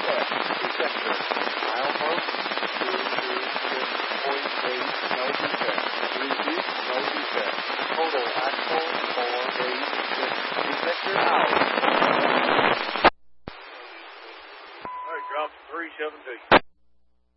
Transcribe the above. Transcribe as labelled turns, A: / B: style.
A: left, ejector, milepost, 226.8, no defect, reduce, no defect, total axle, 486, ejector out.
B: Alright, drop 372.